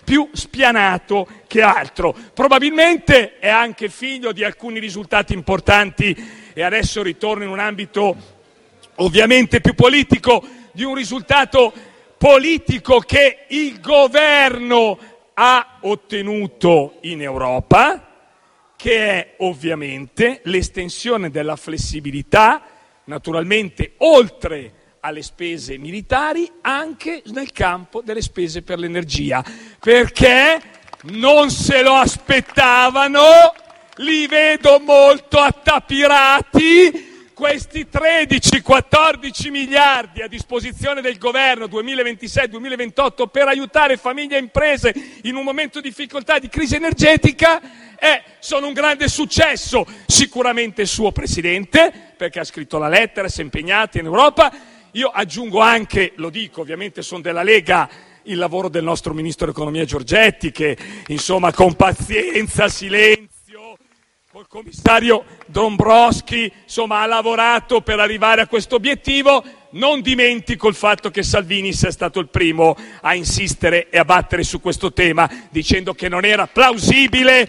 più spianato che altro. Probabilmente è anche figlio di alcuni risultati importanti, e adesso ritorno in un ambito ovviamente più politico, di un risultato politico che il governo ha ottenuto in Europa, che è ovviamente l'estensione della flessibilità, naturalmente oltre alle spese militari, anche nel campo delle spese per l'energia, perché non se lo aspettavano, li vedo molto attapirati. Questi 13-14 miliardi a disposizione del governo 2026-2028 per aiutare famiglie e imprese in un momento di difficoltà, di crisi energetica, sono un grande successo. Sicuramente il suo Presidente, perché ha scritto la lettera, si è impegnato in Europa. Io aggiungo anche, lo dico, ovviamente sono della Lega, il lavoro del nostro Ministro dell'Economia Giorgetti, che insomma con pazienza, silenzio, col commissario Dombrovskis, insomma ha lavorato per arrivare a questo obiettivo. Non dimentico il fatto che Salvini sia stato il primo a insistere e a battere su questo tema, dicendo che non era plausibile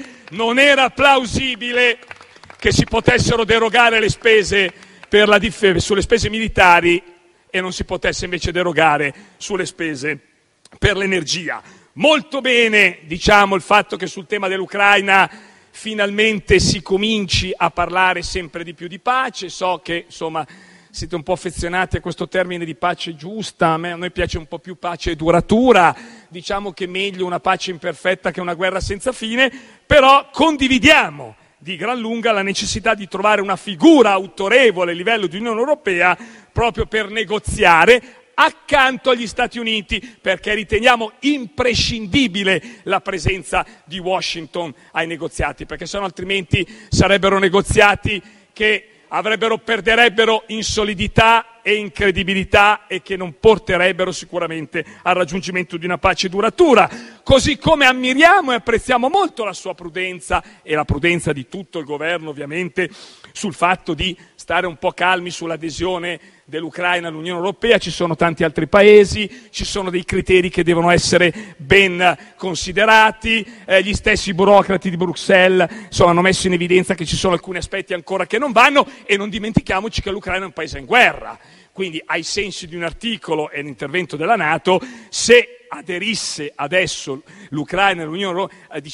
che si potessero derogare le spese per la difesa sulle spese militari e non si potesse invece derogare sulle spese per l'energia. Molto bene, diciamo, il fatto che sul tema dell'Ucraina finalmente si cominci a parlare sempre di più di pace. So che insomma siete un po' affezionati a questo termine di pace giusta, a noi piace un po' più pace duratura, diciamo che è meglio una pace imperfetta che una guerra senza fine, però condividiamo di gran lunga la necessità di trovare una figura autorevole a livello di Unione Europea proprio per negoziare accanto agli Stati Uniti, perché riteniamo imprescindibile la presenza di Washington ai negoziati, perché sennò altrimenti sarebbero negoziati che perderebbero in solidità e in credibilità e che non porterebbero sicuramente al raggiungimento di una pace duratura. Così come ammiriamo e apprezziamo molto la sua prudenza e la prudenza di tutto il governo, ovviamente, sul fatto di stare un po' calmi sull'adesione dell'Ucraina all'Unione Europea. Ci sono tanti altri paesi, ci sono dei criteri che devono essere ben considerati, gli stessi burocrati di Bruxelles hanno messo in evidenza che ci sono alcuni aspetti ancora che non vanno, e non dimentichiamoci che l'Ucraina è un paese in guerra, quindi ai sensi di un articolo e l'intervento della NATO, se aderisse adesso l'Ucraina nell'Unione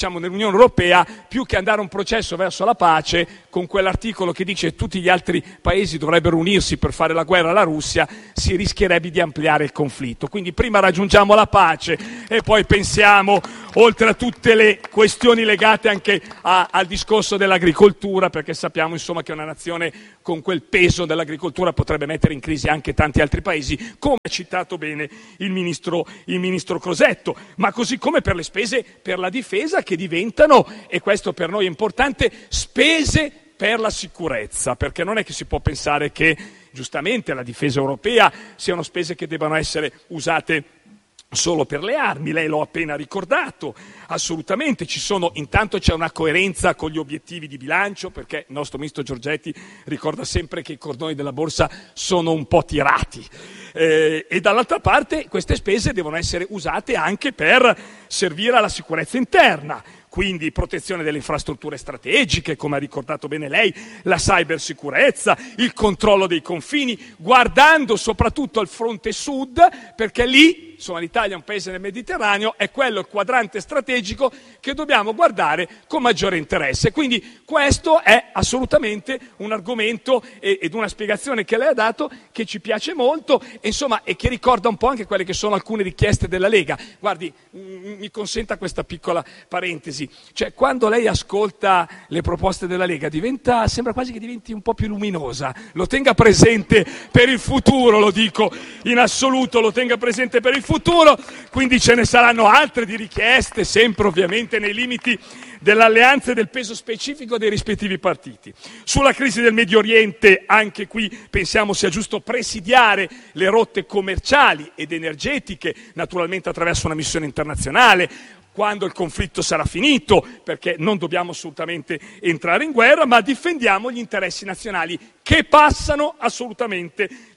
Europea, più che andare a un processo verso la pace, con quell'articolo che dice che tutti gli altri paesi dovrebbero unirsi per fare la guerra alla Russia, si rischierebbe di ampliare il conflitto. Quindi prima raggiungiamo la pace e poi pensiamo, oltre a tutte le questioni legate anche al discorso dell'agricoltura, perché sappiamo insomma che una nazione con quel peso dell'agricoltura potrebbe mettere in crisi anche tanti altri paesi, come ha citato bene il ministro Crosetto, ma così come per le spese per la difesa, che diventano, e questo per noi è importante, spese per la sicurezza, perché non è che si può pensare che giustamente la difesa europea siano spese che debbano essere usate solo per le armi. Lei l'ho appena ricordato, assolutamente intanto c'è una coerenza con gli obiettivi di bilancio, perché il nostro ministro Giorgetti ricorda sempre che i cordoni della borsa sono un po' tirati, e dall'altra parte queste spese devono essere usate anche per servire alla sicurezza interna, quindi protezione delle infrastrutture strategiche, come ha ricordato bene lei, la cybersicurezza, il controllo dei confini, guardando soprattutto al fronte sud, perché lì, insomma, l'Italia è un paese nel Mediterraneo, è quello il quadrante strategico che dobbiamo guardare con maggiore interesse. Quindi questo è assolutamente un argomento ed una spiegazione che lei ha dato che ci piace molto, e che ricorda un po' anche quelle che sono alcune richieste della Lega. Guardi, mi consenta questa piccola parentesi, cioè quando lei ascolta le proposte della Lega sembra quasi che diventi un po' più luminosa. Lo tenga presente per il futuro, lo dico in assoluto, lo tenga presente per il futuro. Quindi ce ne saranno altre di richieste, sempre ovviamente nei limiti dell'alleanza e del peso specifico dei rispettivi partiti. Sulla crisi del Medio Oriente, anche qui pensiamo sia giusto presidiare le rotte commerciali ed energetiche, naturalmente attraverso una missione internazionale, quando il conflitto sarà finito, perché non dobbiamo assolutamente entrare in guerra, ma difendiamo gli interessi nazionali che passano assolutamente lì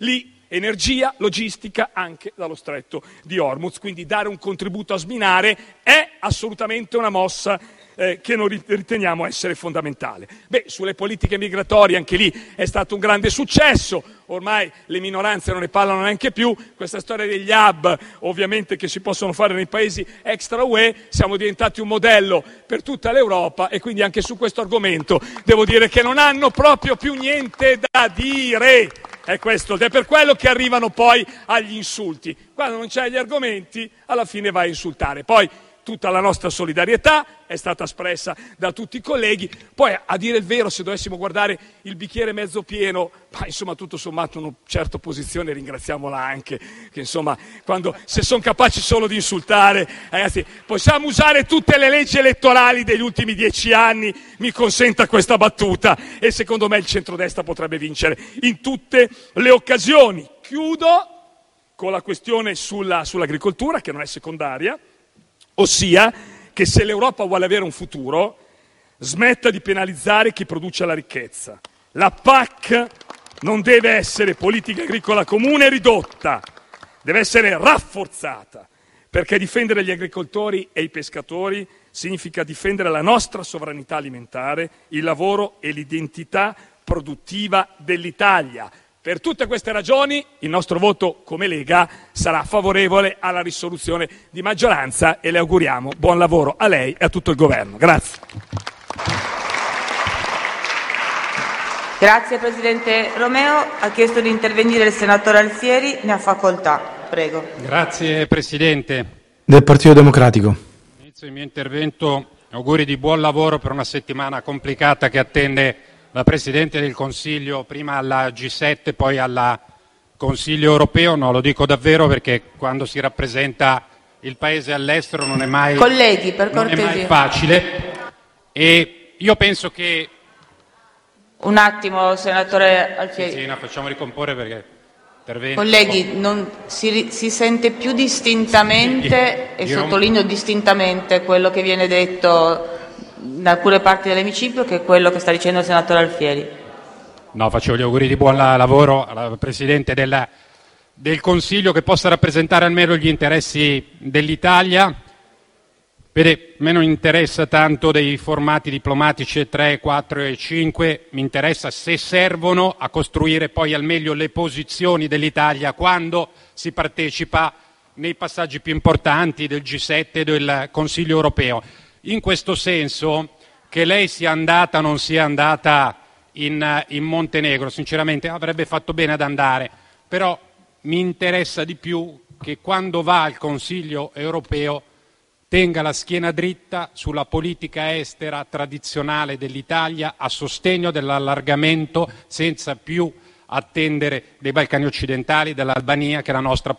energia, logistica anche dallo stretto di Hormuz, quindi dare un contributo a sminare è assolutamente una mossa che noi riteniamo essere fondamentale. Sulle politiche migratorie anche lì è stato un grande successo, ormai le minoranze non ne parlano neanche più, questa storia degli hub ovviamente che si possono fare nei paesi extra UE, siamo diventati un modello per tutta l'Europa e quindi anche su questo argomento devo dire che non hanno proprio più niente da dire. È questo, ed è per quello che arrivano poi agli insulti. Quando non c'hai gli argomenti, alla fine vai a insultare. Poi tutta la nostra solidarietà è stata espressa da tutti i colleghi. Poi, a dire il vero, se dovessimo guardare il bicchiere mezzo pieno, insomma, tutto sommato una certa opposizione, ringraziamola anche, che insomma, se sono capaci solo di insultare, ragazzi, possiamo usare tutte le leggi elettorali degli ultimi 10 anni, mi consenta questa battuta, e secondo me il centrodestra potrebbe vincere in tutte le occasioni. Chiudo con la questione sull'agricoltura, che non è secondaria, ossia che se l'Europa vuole avere un futuro, smetta di penalizzare chi produce la ricchezza. La PAC non deve essere politica agricola comune ridotta, deve essere rafforzata, perché difendere gli agricoltori e i pescatori significa difendere la nostra sovranità alimentare, il lavoro e l'identità produttiva dell'Italia. Per tutte queste ragioni il nostro voto come Lega sarà favorevole alla risoluzione di maggioranza e le auguriamo buon lavoro a lei e a tutto il governo. Grazie. Grazie Presidente Romeo. Ha chiesto di intervenire il senatore Alfieri, ne ha facoltà. Prego. Grazie Presidente. Del Partito Democratico. Inizio il mio intervento, auguri di buon lavoro per una settimana complicata che attende la Presidente del Consiglio, prima alla G7 poi al Consiglio europeo. No, lo dico davvero, perché quando si rappresenta il Paese all'estero non è mai, colleghi, per cortesia, non è mai facile, e io penso che... Un attimo, senatore Alfieri. Sì, facciamo ricomporre perché intervento... Colleghi, si sente più distintamente, e sottolineo distintamente, quello che viene detto in alcune parti dell'emiciclo che è quello che sta dicendo il senatore Alfieri. No, facevo gli auguri di buon lavoro alla Presidente del Consiglio, che possa rappresentare almeno gli interessi dell'Italia. Vede, a me non interessa tanto dei formati diplomatici 3, 4 e 5, mi interessa se servono a costruire poi al meglio le posizioni dell'Italia quando si partecipa nei passaggi più importanti del G7 e del Consiglio europeo. In questo senso, che lei sia andata o non sia andata in Montenegro, sinceramente avrebbe fatto bene ad andare, però mi interessa di più che quando va al Consiglio europeo tenga la schiena dritta sulla politica estera tradizionale dell'Italia a sostegno dell'allargamento, senza più attendere dei Balcani occidentali, dell'Albania, che è la nostra